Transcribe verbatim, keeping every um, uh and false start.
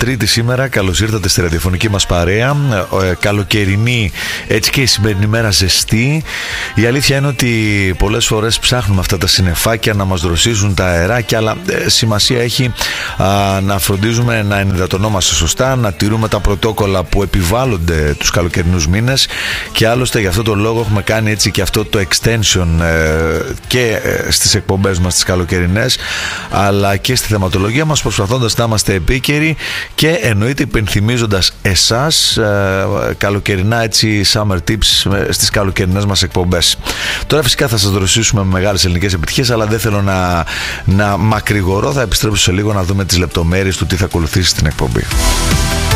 Τρίτη σήμερα, καλώς ήρθατε στη ραδιοφωνική μας παρέα. ε, Καλοκαιρινή, έτσι και η σημερινή μέρα ζεστή. Η αλήθεια είναι ότι πολλές φορές ψάχνουμε αυτά τα συννεφάκια να μας δροσίζουν τα αεράκια, αλλά ε, σημασία έχει α, να φροντίζουμε να ενυδατωνόμαστε σωστά, να τηρούμε τα πρωτόκολλα που επιβάλλονται τους καλοκαιρινούς μήνες. Και άλλωστε γι' αυτό το λόγο έχουμε κάνει έτσι και αυτό το extension ε, και ε, στις εκπομπές μας τις καλοκαιρινές, αλλά και στη θεματολογία μας, προσπαθώντας να είμαστε επίκαιροι και εννοείται υπενθυμίζοντας εσάς ε, καλοκαιρινά έτσι summer tips ε, στις καλοκαιρινές μας εκπομπές. Τώρα φυσικά θα σας δροσίσουμε με μεγάλες ελληνικές επιτυχίες, αλλά δεν θέλω να, να μακρηγορώ. Θα επιστρέψω σε λίγο να δούμε τις λεπτομέρειες του τι θα ακολουθήσει στην εκπομπή.